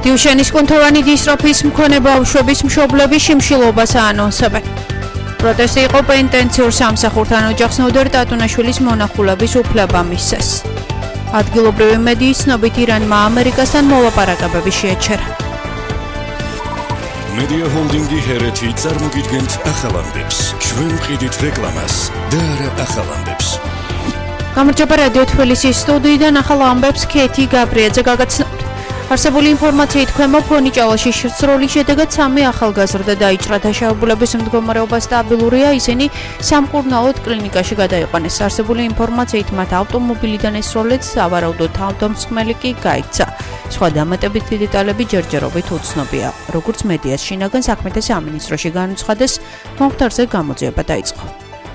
დიუშენის კუნთოვანი დისტროფიის მქონე ბავშვების მშობლები შიმშილობას აანონსებენ. პროტესტი იყო პენტენციურ სამსახურთან ოჯახს ნოდერ ტატუნაშვილის მონახულების უფლება მისცეს. ადგილობრივი მედიის ცნობით ირანმა ამერიკასთან მოლაპარაკებები შეეჩერა. მედია ჰოლდინგი ჰერეთი წარმოგიდგენთ ახალამდებს. ჩვენ ვყიდით რეკლამას და არა ახალამდებს. გამარჯობა რადიო თბილისის სტუდიიდან ახალ ამბებს ქეთი გაბრიაძე გაგაცნობთ. არსებული ინფორმაციით ქვემო ფონიჭალაში შესროლის შედეგად 3 ახალგაზრდა დაიჭრა დაშავებულების მდგომარეობა სტაბილურია, ისინი სამკურნალოდ კლინიკაში გადაიყვანეს. არსებული ინფორმაციით მათ ავტომობილიდან ესროლეთ, სავარაუდო თავდამსხმელი კი გაიქცა. სხვა დამატებითი დეტალები ჯერჯერობით უცნობია. როგორც მედიას შინაგან საქმეთა სამინისტროში განუცხადეს, მომხდარზე გამოძიება დაიწყო.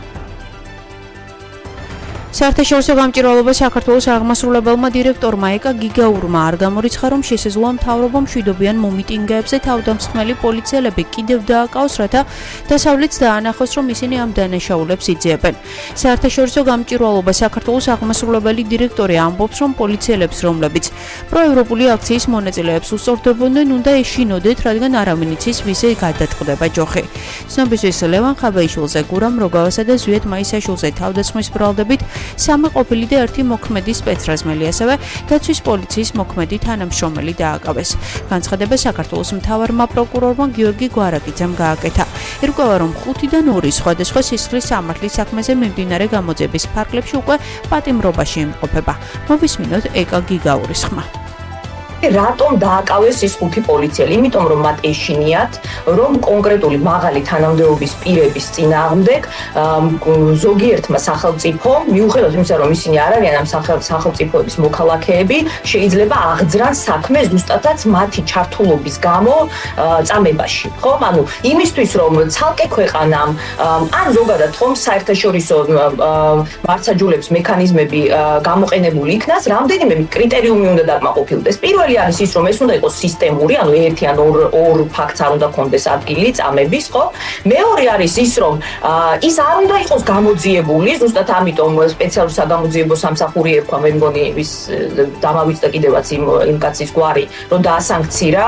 საერთაშორისო გამჭირვალობა საქართველოს აღმასრულებელმა დირექტორმა ეკა გიგაურმა არ გამორიცხა, რომ შესაძლოა მთავრობამ მშვიდობიან მომიტინგეებზე თავდამსხმელი პოლიციელები კიდევ დააკავოს, რათა დასავლეთს დაანახოს, რომ ისინი ამ დანაშაულებს იძიებენ. საერთაშორისო გამჭირვალობა საქართველოს აღმასრულებელი დირექტორი ამბობს, რომ პოლიციელებს, რომლებიც პროევროპული აქციის მონაწილეებს უსწორდებოდნენ, უნდა ეშინოდეთ, რადგან არავინ იცის ვისი გადაწყდება ჯოხი. ცნობისთვის ლევან ხაბეიშვილზე, გურამ როგავასა და ზვიად მაისაშვილზე თავდასხმის ბრალდებით 3 ყოფილი და 1 მოქმედი სპეცრაზმელი, ასევე დაცვის პოლიციის მოქმედი თანამშრომელი დააკავეს. განცხადება საქართველოს მთავარმა პროკურორმა გიორგი გვარაკიძემ გააკეთა. ირკვევა, რომ 5-დან 2 სხვადასხვა სისხლის სამართლის საქმეზე მიმდინარე გამოძიების ფარგლებში უკვე პატიმრობაში იმყოფება. მოვისმინოთ ეკა გიგაურის ხმა. რატომ დააკავეს ის 5 პოლიციელი? იმიტომ რომ მათ ეშინიათ, რომ კონკრეტული მაღალი თანამდებობის პირების წინააღმდეგ ზოგიერთმა სახელმწიფომ, მიუხედავად იმისა, რომ ისინი არ არიან ამ სახელმწიფოების მოქალაქეები, შეიძლება აღძრან საქმე ზუსტადაც მათი ჩართულობის გამო წამებაში. ხო, ანუ იმისთვის, რომ ცალკე ქვეყანამ ან ზოგადად ხომ საერთაშორისო მართლმსაჯულების მექანიზმები გამოყენებული იქნას, რამდენიმე კრიტერიუმი უნდა დაკმაყოფილდეს. პირველი არის ის, რომ ეს უნდა იყოს სისტემური, ანუ ერთი ან ორ ფაქტს არ უნდა კონდეს ადგილი წამების, ხო? მეორე არის ის, რომ ის არ უნდა იყოს გამოძიებული, ზუსტად ამიტომ სპეციალური საგამოძიებო სამსახური ერქვა, მე მგონი ის დამავიწყდა კიდევაც იმ კაცის გვარი, რომ დაასანქცირა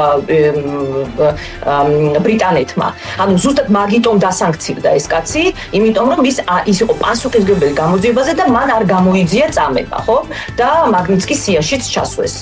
ბრიტანეთმა. ანუ ზუსტად მაგიტომ დასანქცირდა ეს კაცი, იმიტომ რომ ის იყო პასუხისმგებელი გამოძიებაზე და მან არ გამოიძია წამება, ხო? და მაგნიცკის სიაშიც ჩასვეს.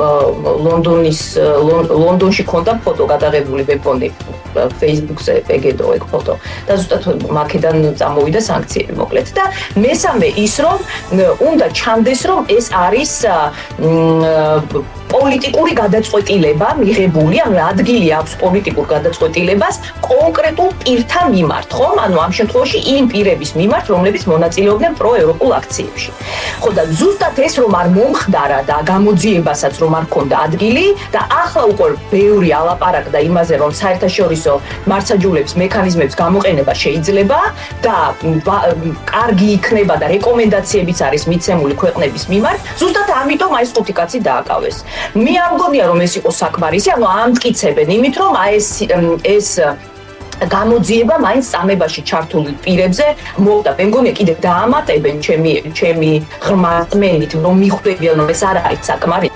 ლონდონში ქონდა ფოტო გადაღებული, ვებონი Facebook-ზე ეგედო ეგ ფოტო და ზუსტად მაქედან წამოვიდა სანქციები მოკლედ. და მესამე ის, რომ უნდა ჩანდეს, რომ ეს არის პოლიტიკური გადაწყვეტილება მიღებული, ანუ ადგილი აქვს პოლიტიკურ გადაწყვეტილებას კონკრეტულ პირთა მიმართ, ხო? ანუ ამ შემთხვევაში იმ პირების მიმართ, რომლებიც მონაწილეობდნენ პროევროპულ აქციებში. ხო, და ზუსტად ეს რომ არ მომხდარა და გამოძიებასაც რომ არ ქონდა ადგილი და ახლა უკვე ბევრი ალაპარაკდა იმაზე, რომ საერთაშორისო მართლმსაჯულების მექანიზმების გამოყენება შეიძლება და კარგი იქნება და რეკომენდაციებიც არის მიცემული ქვეყნების მიმართ, ზუსტად ამიტომ აი ეს 5 კაცი დააკავეს. მე არ მგონია რომ ეს იყო საკმარისი, ანუ ამტკიცებენ იმით, რომ ეს გამოძიება მაინც წამებაში ჩართული პირებზე მოხდა. მე მგონია კიდევ დაამატებენ ჩემი ღრმა რწმენით, რომ მიხვდებიან, რომ ეს არ არის საკმარისი.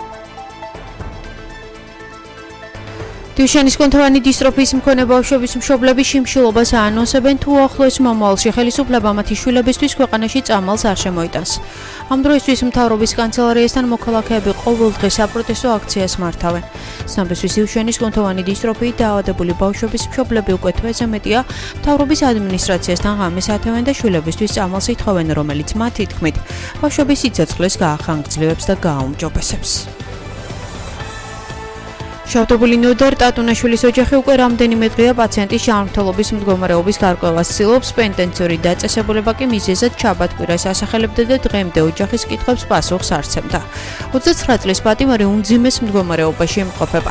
დიუშენის კუნთოვანი დისტროფიის მქონე ბავშვების მშობლები შიმშილობას აანონსებენ, თუ ახლოს მომავალში ხელისუფლება მათი შვილებისთვის ქვეყანაში წამალს არ შემოიტანს. ამ დროისთვის მთავრობის კანცელარიასთან მოქალაქეები ყოველ დღე საპროტესტო აქციას მართავენ. ცნობისთვის დიუშენის კუნთოვანი დისტროფიით დაავადებული ბავშვების მშობლები უკვე თვეზე მეტია მთავრობის ადმინისტრაციასთან ღამეს ათევენ და შვილებისთვის წამალს ითხოვენ, რომელიც მათი თქმით ბავშვების სიცოცხლეს გაახანგრძლივებს და გააუმჯობესებს. შავდობილი ნოდარ ტატუნაშვილის ოჯახი უკვე რამდენიმე დღეა პაციენტის ჯანმრთელობის მდგომარეობის გარკვევას ცდილობს, პენტენციური დაწესებულება კი მიზეზად ჩაბატკვირას ასახელებდა და დღემდე ოჯახის კითხვებს პასუხს არ სცემდა. 29 წლის პატიმარი უმძიმეს მდგომარეობაში იმყოფება.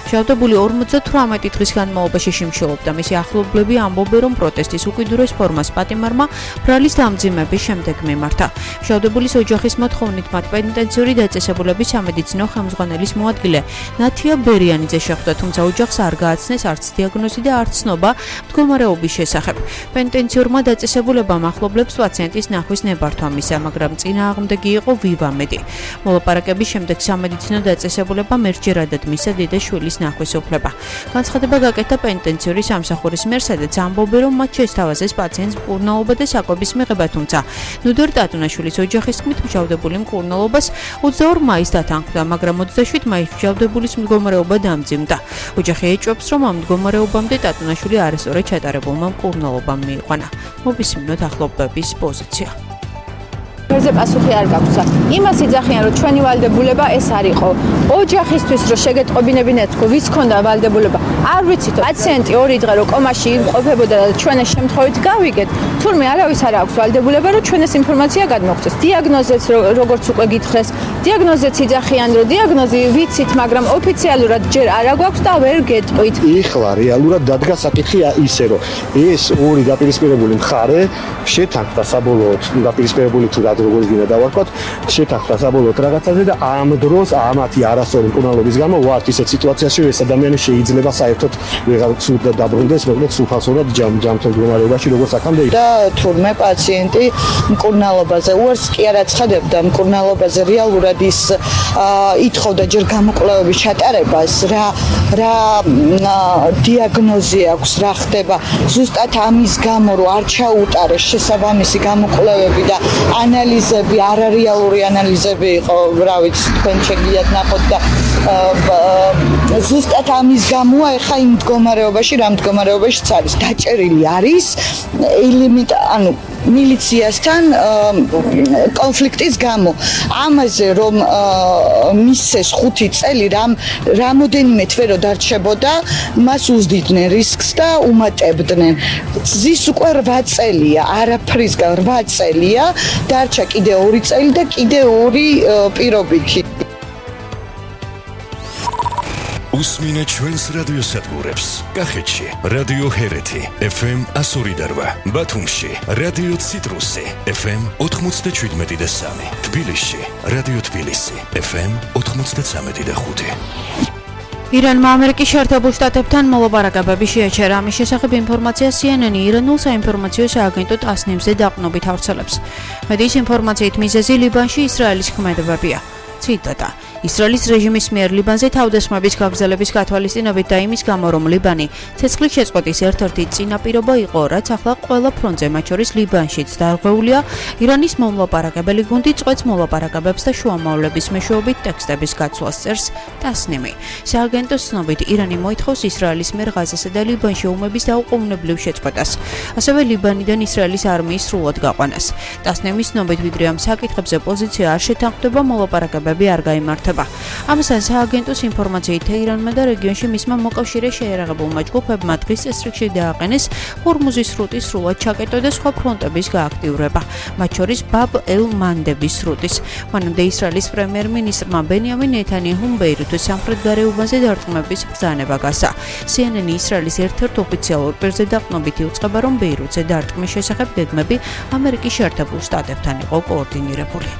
მშავდებული 58 დღის განმავლობაში შიმშილობდა. მისი ახლობლები ამბობენ, რომ პროტესტის უკიდურეს ფორმას პატიმარმა ბრალის დამძიმების შემდეგ მიმართა. მშავდებულის ოჯახის მოთხოვნით მათ პენიტენციური დაწესებულების სამედიცინო ხელმძღვანელის მოადგილე ნათია ბერიანიძე შეხვდა, თუმცა ოჯახს არ გააცნეს არც დიაგნოზი და არც ცნობა მდგომარეობის შესახებ. პენიტენციურმა დაწესებულებამ ახლობლებს პაციენტის ნახვის ნებართვა მისცა, მაგრამ წინააღმდეგი იყო ვივამედი. მოლაპარაკების შემდეგ სამედიცინო დაწესებულებამ ერთჯერადად მისცა დედა შვილის ნახვის უფლება. განცხადება გაკეთდა პენიტენციური სამსახურის მიერ, სადაც ამბობენ, რომ მათ შესთავაზეს პაციენტს მკურნალობა და საკვების მიღება, თუმცა ნუდარ ტატუნაშვილის ოჯახის თქმით, მშავდებული მკურნალობას 22 მაისს დათანხმდა, მაგრამ 27 მაისს მშავდებულის მდგომარეობა დამძიმდა. ოჯახი ეჭვობს, რომ ამ მდგომარეობამდე ტატუნაშვილი არასწორად ჩატარებულმა მკურნალობამ მიიყვანა. მოვისმინოთ ახლობლების პოზიცია. მერზე პასუხი არ გაქვს. იმას იძახიან, რომ ჩვენი ვალდებულება ეს არ იყო. ოჯახისთვის რომ შეგეტყობინებინეთ, ვის ქონდა ვალდებულება. არ ვიცით, პაციენტი 2 დღე რო კომაში იმყოფებოდა და ჩვენ ეს შემთხვევით გავიგეთ, თურმე არავის არ აქვს ვალდებულება, რომ ჩვენ ეს ინფორმაცია გადმოგვცეს. დიაგნოზეც როგორც უკვე გითხრეს, დიაგნოზეც იძახიან, რომ დიაგნოზი ვიცით, მაგრამ ოფიციალურად ჯერ არ აგვაქვს და ვერ გეტყვით. ეხლა რეალურად დადგა საკითხი ისე, რომ ეს ორი დაპირისპირებული მხარე შეთანხმდა საბოლოოდ დაპირისპირებული თუ როგორც გინდა დავარქვათ, შეთანხმდა საბოლოოდ რაღაცაზე და ამ დროს ამათი არასწორი მკურნალობის გამო ვართ ისეთ სიტუაციაში, რომ ეს ადამიანი შეიძლება საერთოდ ვეღარ სულ დაბრუნდეს, მოკლედ სულხასურად ჯამთელ მდგომარეობაში როგორც აქამდე და თურმე პაციენტი მკურნალობაზე უარს კი არ აცხადებდა მკურნალობაზე რეალურად ის ითხოვდა ჯერ გამოკვლევების ჩატარებას, რა დიაგნოზი აქვს, რა ხდება ზუსტად ამის გამო, რომ არ ჩაუტარეს შესაბამისი გამოკვლევები და ანალიზები, არარეალური ანალიზები იყო, რა ვიცი, თქვენ შეგიძლიათ ნახოთ და ზუსტად ამის გამოა ეხა იმ მდგომარეობაში, რა მდგომარეობაშიც არის. დაჭერილი არის ანუ მილიციასთან კონფლიქტის გამო. ამაზე რომ მისცეს 5 წელი რამოდენიმე თვე რო დარჩებოდა, მას უზდიდნენ რისკს და უმატებდნენ. ზის უკვე 8 წელია, არაფრისგან 8 წელია, დარჩა კიდე 2 წელი და კიდე 2 პირობითი. უსმინეთ ჩვენს რადიოსადგურებს. კახეთში რადიო ჰერეთი FM 102.8, ბათუმში რადიო ციტრუსი FM 97.3, თბილისში რადიო თბილისი FM 93.5. ირანმა ამერიკის შეერთებულ შტატებთან მოლაპარაკებები შეაჩერა. ამის შესახებ ინფორმაცია CNN ირანულ საინფორმაციო სააგენტო TASNIM-ზე დაყრდნობით ავრცელებს. მედიის ინფორმაციით მიზეზი ლიბანში ისრაელის ქმედებებია. ციტატა: ისრაელის რეჟიმის მიერ ლიბანზე თავდასხმების გაგრძელების გათვალისწინებით და იმის გამო, რომ ლიბანი ცეცხლის შეწყვეტის ერთ-ერთი წინაპირობა იყო, რაც ახლა ყველა ფრონტზე, მათ შორის ლიბანშიც დარღვეულია, ირანის მომლაპარაკებელი გუნდი წყვეტს მოლაპარაკებებს და შუამავლების მეშვეობით ტექსტების გაცვლას წერს TASNIM-ი. სააგენტოს ცნობით, ირანი მოითხოვს ისრაელის მიერ ღაზასა და ლიბანში ომების დაუყოვნებლივ შეწყვეტას, ასევე ლიბანიდან ისრაელის არმიის სრულად გაყვანას. TASNIM-ის ცნობით, ვიდრე ამ საკითხებზე პოზიცია არ შეთანხმდება, მოლაპარაკებები არ გაიმართება. ამასთან სააგენტოს ინფორმაციით, თეირანმა და რეგიონში მისმა მოკავშირე შეერაღებულმა ჯგუფებმა დღის წესრიგში დააყენეს ჰორმუზის სრუტის სრულად ჩაკეტვა და სხვა ფრონტების გააქტიურება, მათ შორის ბაბ ელ-მანდების სრუტის. მანამდე ისრაელის პრემიერ-მინისტრმა ბენიამინ ნეთანიაჰუმ ბეირუთის სამხრეთ გარეუბანზე დარტყმების ბრძანება გასცა. CNN ისრაელის ერთ-ერთ ოფიციალურ პირზე დაყრდნობით იუწყება, რომ ბეირუთზე დარტყმის შესახებ გეგმები ამერიკის შეერთებულ შტატებთან იყო კოორდინირებული.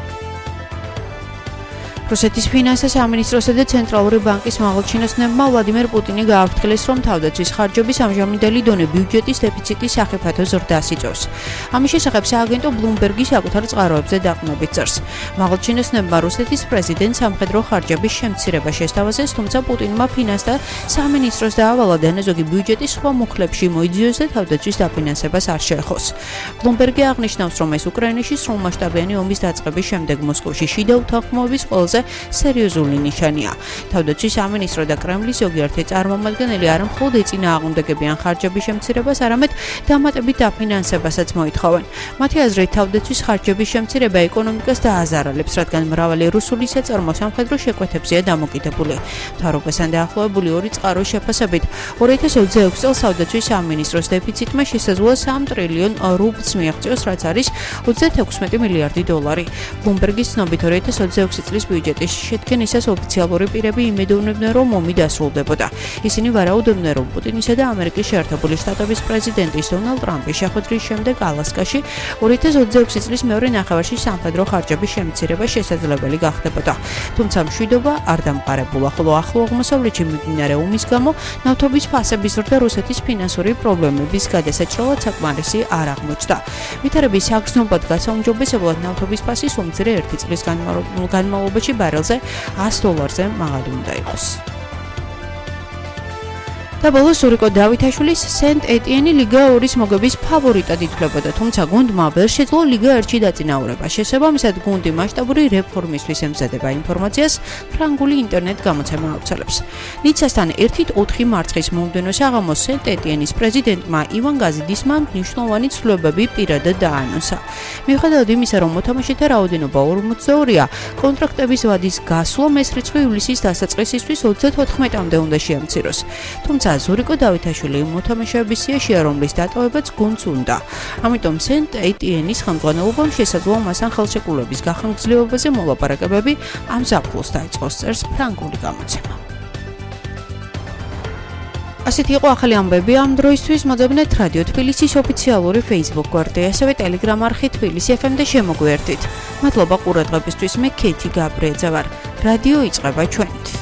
რუსეთის ფინანსთა სამინისტროსა და ცენტრალური ბანკის მაღალჩინოსნებმა ვლადიმერ პუტინი გააფრთხილეს, რომ თავდაცვის ხარჯების ამჟამინდელი დონე ბიუჯეტის დეფიციტის სახიფათო ზრდას იწვევს. ამის შესახებ სააგენტო ბლუმბერგი საკუთარ წყაროებზე დაყრდნობით წერს. მაღალჩინოსნებმა რუსეთის პრეზიდენტს სამხედრო ხარჯების შემცირება შესთავაზეს, თუმცა პუტინმა ფინანსთა სამინისტროს დაავალა დანაზოგი ბიუჯეტის სხვა მუხლებში მოიძიოს და თავდაცვის დაფინანსებას არ შეეხოს. ბლუმბერგი აღნიშნავს, რომ ეს უკრაინაში სრულმასშტაბიანი ომის დაწყების შემდეგ მოსკოვში შიდა უთანხმოების ყველაზე სერიოზული ნიშანია. თავდაცვის სამინისტრო და კრემლის ზოგიერთი წარმომადგენელი არა მხოლოდ ეწინააღმდეგებიან ხარჯების შემცირებას, არამედ დამატებით დაფინანსებასაც მოითხოვენ. მათი აზრით, თავდაცვის ხარჯების შემცირება ეკონომიკას დააზარალებს, რადგან მრავალი რუსული საწარმო სამხედრო შეკვეთებზეა დამოკიდებული. მთავრობასთან დაახლოებული 2 წყაროს შეფასებით, 2026 წელს თავდაცვის სამინისტროს დეფიციტმა შესაძლოა 3 ტრილიონ რუბლს მიაღწიოს, რაც არის 36 მილიარდი დოლარი. ბლუმბერგის ცნობით 2026 წლის ბიუჯეტის შედგენისას ოფიციალური პირები იმედოვნებდნენ, რომ ომი დასრულდებოდა. ისინი ვარაუდობდნენ, რომ პუტინისა და ამერიკის შეერთებული შტატების პრეზიდენტის დონალდ ტრამპის შეხვედრის შემდეგ ალასკაში 2026 წლის მეორე ნახევარში სამხედრო ხარჯების შემცირება შესაძლებელი გახდებოდა. თუმცა მშვიდობა არ დამყარებულა, ხოლო ახლო აღმოსავლეთში მიმდინარე ომის გამო ნავთობის ფასების ზრდა რუსეთის ფინანსური პრობლემების გადასაჭრელად საკმარისი არ აღმოჩნდა. ვითარების საგრძნობად გასაუმჯობესებლად ნავთობის ფასი სულ მცირე 1 წლის განმავლობაში ბარელზე $100-ზე მაღალი უნდა იყოს. და ბოლოს სურიკო დავითაშვილის სენტ-ეტიენი ლიგა 2-ის მოგების ფავორიტად ითვლებოდა, თუმცა გუნდმა ვერ შეძლო ლიგა 1-ში დაწინაურება. შესაბამისად, გუნდი მასშტაბური რეფორმისთვის ემზადება ინფორმაციას ფრანგული ინტერნეტ გამოცემა ავრცელებს. ნიცასთან 1-4 მარცხის მომდევნო საღამოს სენტ-ეტიენის პრეზიდენტმა ივან გაზიდისმა მნიშვნელოვანი ცვლილებები პირადად დაანონსა. მიუხედავად იმისა, რომ მოთამაშეთა რაოდენობა 42-ია, კონტრაქტების ვადის გასვლა მე-9 ივლისის დასაწყისისთვის 34-მდე უნდა შეამციროს. თუმცა ზურიკო დავითაშვილი მოთამაშეების სიაშია, რომლის დატოვებაც გუნდს უნდა. ამიტომ სენტ-ეტიენის ხელმძღვანელობამ შესაძლოა მასთან ხელშეკრულების გახანგრძლივებაზე მოლაპარაკებები ამ ზაფხულს დაიწყოს, წერს ფრანგული გამოცემა. ასეთი იყო ახალი ამბები ამ დროისთვის. მოძებნეთ რადიო თბილისის ოფიციალური Facebook გვერდი, ასევე Telegram არხი თბილისი FM და შემოგვიერთდით. მადლობა ყურადღებისთვის. მე ქეთი გაბრიაძე ვარ. რადიო იწყება ჩვენით.